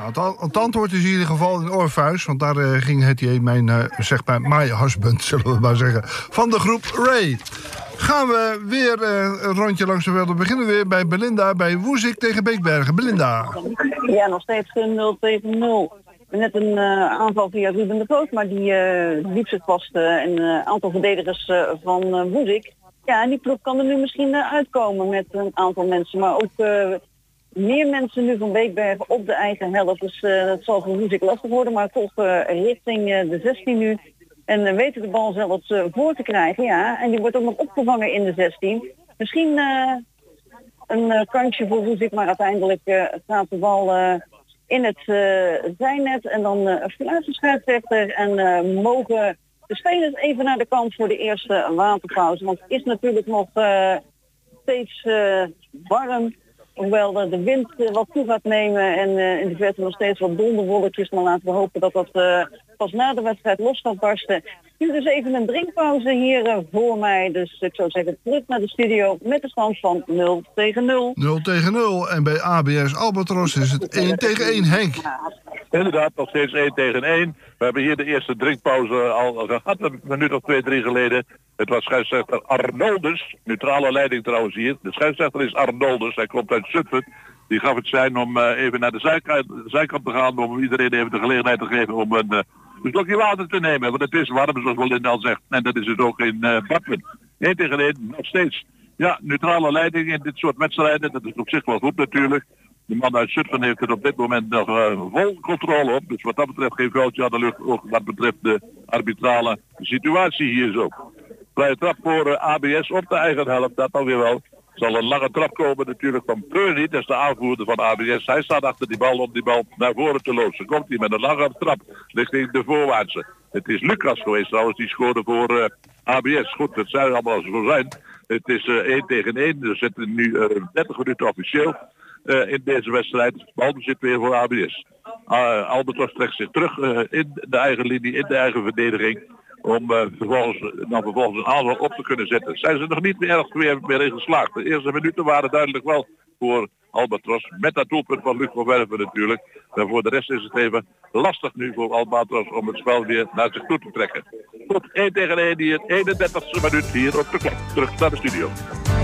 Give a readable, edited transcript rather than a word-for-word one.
Het antwoord is in ieder geval in Orpheus, want daar ging het mijn, zeg maar, my husband, zullen we maar zeggen, van de groep Ray. Gaan we weer een rondje langs de wereld. We beginnen weer bij Belinda, bij Woezik tegen Beekbergen. Belinda. Ja, nog steeds 0 tegen 0. Net een aanval via Ruben de Voogd, maar die liep zich vast een aantal verdedigers van Woezik. Ja, en die ploeg kan er nu misschien uitkomen met een aantal mensen, maar ook meer mensen nu van Beekbergen op de eigen helft. Dus dat zal voor Woezik lastig worden, maar toch richting de 16 nu. En weten de bal zelfs voor te krijgen, ja. En die wordt ook nog opgevangen in de 16. Misschien een kansje voor Woezik, maar uiteindelijk gaat de bal in het zijnet. En dan fluit de scheidsrechter en mogen de spelers even naar de kant voor de eerste waterpauze. Want het is natuurlijk nog steeds warm. Hoewel de wind wat toe gaat nemen en in de verte nog steeds wat donderwolkjes. Maar laten we hopen dat dat pas na de wedstrijd los gaat barsten. Nu dus even een drinkpauze hier voor mij. Dus ik zou zeggen terug naar de studio met de stand van 0 tegen 0. 0 tegen 0. En bij ABS Albatros is het 1 tegen 1, Henk. Inderdaad, nog steeds 1 tegen 1. We hebben hier de eerste drinkpauze al gehad, een minuut of 2, 3 geleden. Het was scheidsrechter Arnoldus, neutrale leiding trouwens hier. De scheidsrechter is Arnoldus, hij komt uit Zutphen. Die gaf het zijn om even naar de zijkant te gaan, om iedereen even de gelegenheid te geven om een slokje water te nemen. Want het is warm, zoals Belinda al zegt. En dat is het ook in Badmen. 1 tegen 1, nog steeds. Ja, neutrale leiding in dit soort wedstrijden, dat is op zich wel goed natuurlijk. De man uit Zutphen heeft er op dit moment nog vol controle op. Dus wat dat betreft geen vuiltje aan de lucht, ook wat betreft de arbitrale situatie hier zo. Vrije trap voor ABS op de eigen helft, dat alweer wel. Zal een lange trap komen natuurlijk van Preuni, dat is de aanvoerder van ABS. Hij staat achter die bal om die bal naar voren te loodsen. Komt hij met een lange trap richting de voorwaartse. Het is Lucas geweest trouwens, die scoorde voor ABS. Goed, dat zou allemaal zo zijn. Het is 1 tegen 1, er zitten nu 30 minuten officieel in deze wedstrijd. Balbezit weer voor ABS. Albatros trekt zich terug in de eigen linie, in de eigen verdediging. Om vervolgens een aanval op te kunnen zetten. Zijn ze nog niet meer erg meer in geslaagd. De eerste minuten waren duidelijk wel voor Albatros. Met dat doelpunt van Luc van Werven natuurlijk. En voor de rest is het even lastig nu voor Albatros om het spel weer naar zich toe te trekken. Goed, 1 tegen 1 hier, 31e minuut hier op de klok. Terug naar de studio.